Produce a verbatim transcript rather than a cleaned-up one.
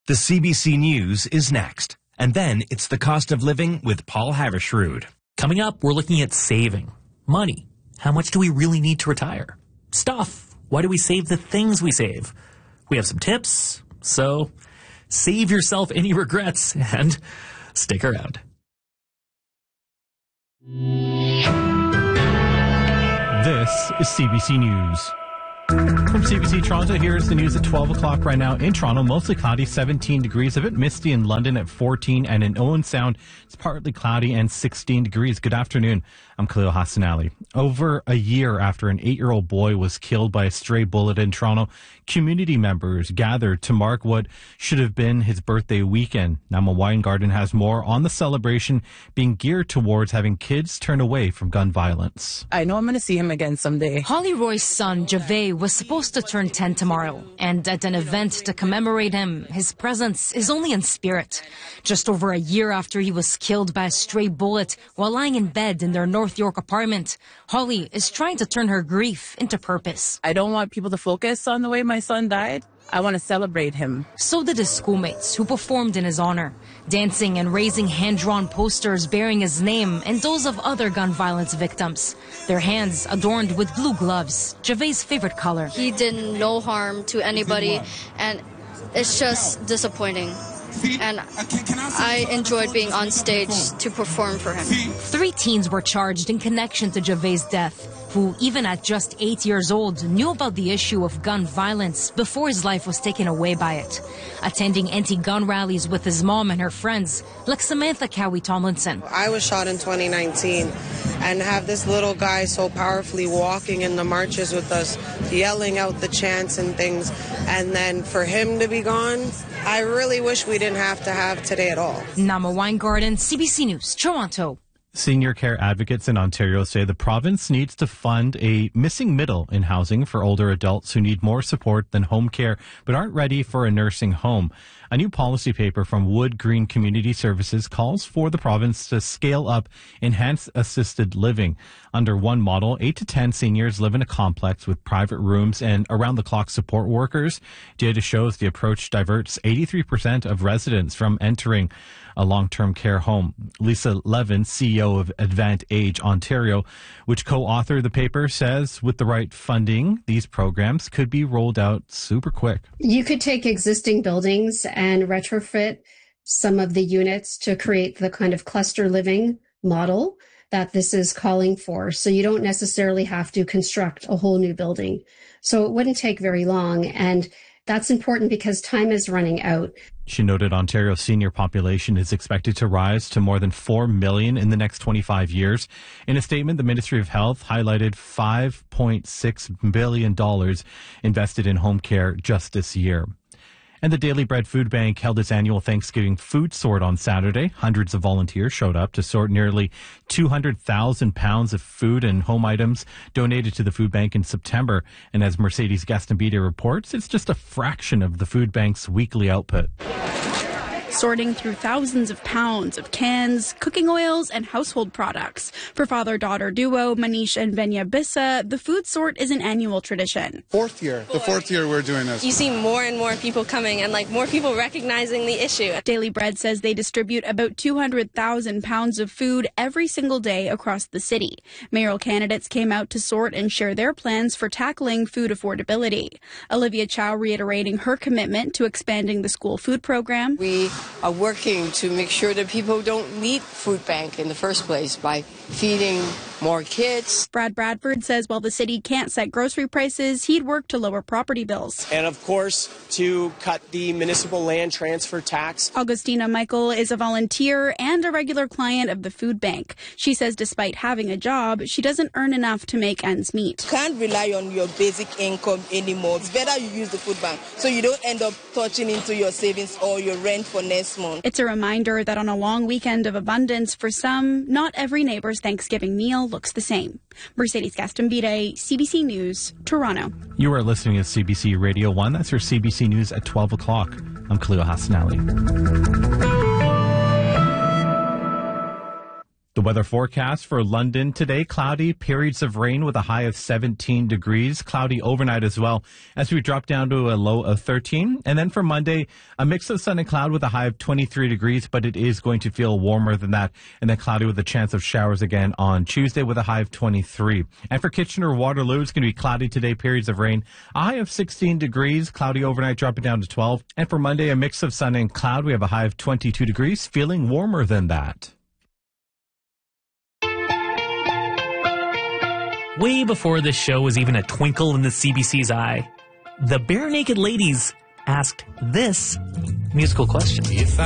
The C B C News is next. And then it's the cost of living with Paul Havershrud. Coming up, we're looking at saving. Money. How much do we really need to retire? Stuff. Why do we save the things we save? We have some tips. So save yourself any regrets and stick around. This is C B C News. From C B C Toronto, here's the news at twelve o'clock right now. In Toronto, mostly cloudy, seventeen degrees. A bit misty in London at fourteen. And in Owen Sound, it's partly cloudy and sixteen degrees. Good afternoon. I'm Khalil Hassan Ali. Over a year after an eight-year-old boy was killed by a stray bullet in Toronto, community members gathered to mark what should have been his birthday weekend. Nama Weingarten has more on the celebration being geared towards having kids turn away from gun violence. I know I'm going to see him again someday. Holly Roy's son, Javay, was supposed to turn ten tomorrow, and at an event to commemorate him, his presence is only in spirit. Just over a year after he was killed by a stray bullet while lying in bed in their North York apartment, Holly is trying to turn her grief into purpose. I don't want people to focus on the way my son died. I want to celebrate him. So did his schoolmates who performed in his honor, dancing and raising hand-drawn posters bearing his name and those of other gun violence victims. Their hands adorned with blue gloves, Javay's favorite color. He did no harm to anybody, and it's just disappointing. And I enjoyed being on stage to perform for him. Three teens were charged in connection to Javay's death, who, even at just eight years old, knew about the issue of gun violence before his life was taken away by it. Attending anti-gun rallies with his mom and her friends, like Samantha Cowie Tomlinson. I was shot in twenty nineteen, and have this little guy so powerfully walking in the marches with us, yelling out the chants and things, and then for him to be gone, I really wish we didn't have to have today at all. Nama Weingarten, C B C News, Toronto. Senior care advocates in Ontario say the province needs to fund a missing middle in housing for older adults who need more support than home care but aren't ready for a nursing home. A new policy paper from Wood Green Community Services calls for the province to scale up enhanced assisted living. Under one model, eight to ten seniors live in a complex with private rooms and around-the-clock support workers. Data shows the approach diverts eighty-three percent of residents from entering a long-term care home. Lisa Levin, C E O of Advant Age Ontario, which co-authored the paper, says with the right funding, these programs could be rolled out super quick. You could take existing buildings and retrofit some of the units to create the kind of cluster living model that this is calling for. So you don't necessarily have to construct a whole new building. So it wouldn't take very long. And that's important because time is running out. She noted Ontario's senior population is expected to rise to more than four million in the next twenty-five years. In a statement, the Ministry of Health highlighted five point six billion dollars invested in home care just this year. And the Daily Bread Food Bank held its annual Thanksgiving food sort on Saturday. Hundreds of volunteers showed up to sort nearly two hundred thousand pounds of food and home items donated to the food bank in September. And as Mercedes Gastambide reports, it's just a fraction of the food bank's weekly output. Sorting through thousands of pounds of cans, cooking oils, and household products. For father-daughter duo Manish and Venya Bissa, the food sort is an annual tradition. Fourth year. The fourth year we're doing this. You see more and more people coming and like more people recognizing the issue. Daily Bread says they distribute about two hundred thousand pounds of food every single day across the city. Mayoral candidates came out to sort and share their plans for tackling food affordability. Olivia Chow reiterating her commitment to expanding the school food program. We are working to make sure that people don't need food bank in the first place by feeding more kids. Brad Bradford says while the city can't set grocery prices, he'd work to lower property bills. And of course, to cut the municipal land transfer tax. Augustina Michael is a volunteer and a regular client of the food bank. She says despite having a job, she doesn't earn enough to make ends meet. You can't rely on your basic income anymore. It's better you use the food bank so you don't end up touching into your savings or your rent for next month. It's a reminder that on a long weekend of abundance for some, not every neighbor's Thanksgiving meal looks the same. Mercedes Gastambide, C B C News, Toronto. You are listening to C B C Radio one. That's your C B C News at twelve o'clock. I'm Khalil Hassan Ali. The The weather forecast for London today, cloudy, periods of rain with a high of seventeen degrees, cloudy overnight as well as we drop down to a low of thirteen. And then for Monday, a mix of sun and cloud with a high of twenty-three degrees, but it is going to feel warmer than that. And then cloudy with a chance of showers again on Tuesday with a high of twenty-three. And for Kitchener-Waterloo, it's going to be cloudy today, periods of rain, a high of sixteen degrees, cloudy overnight dropping down to twelve. And for Monday, a mix of sun and cloud. We have a high of twenty-two degrees, feeling warmer than that. Way before this show was even a twinkle in the C B C's eye, the Bare Naked Ladies asked this musical question.